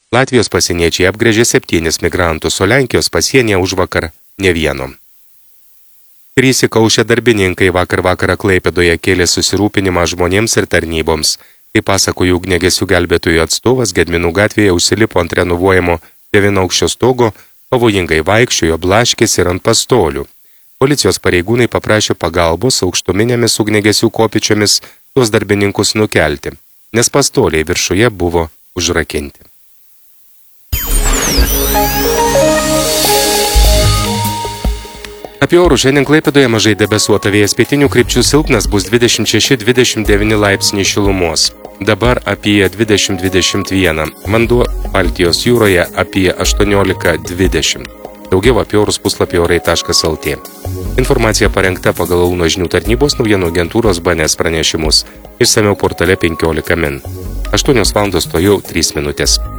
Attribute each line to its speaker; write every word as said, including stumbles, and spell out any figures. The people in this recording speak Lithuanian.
Speaker 1: Latvijos pasieniečiai apgrėžė septynis migrantus, o Lenkijos pasienyje užvakar ne vieno. Trys įkaušę darbininkai vakar vakarą Klaipėdoje kėlė susirūpinimą žmonėms ir tarnyboms. Kaip pasakojo ugniagesių gelbėtojų atstovas, Gedminų gatvėje užsilipo ant renovuojamo devynaukščio stogo, pavojingai vaikščiojo, blaškėsi ir ant pastolių. Policijos pareigūnai paprašė pagalbos aukštuminėmis ugniagesių kopėčiomis tuos darbininkus nukelti, nes pastoliai viršuje buvo užrakinti. Apie orų šiandien Klaipėdoje mažai debesuota, vėjas pietinių krypčių silpnas, bus dvidešimt šeši dvidešimt devyni laipsniai šilumos. Dabar apie dvidešimt dvidešimt vieną. Vanduo Baltijos jūroje apie aštuoniolika dvidešimt. Daugiau apie orus puslapį orai taškas lt. Informacija parengta pagal Kauno žinių tarnybos naujienų agentūros B N S pranešimus. Išsamiau portale penkiolika min. aštuonios valandos to jau trys minutės.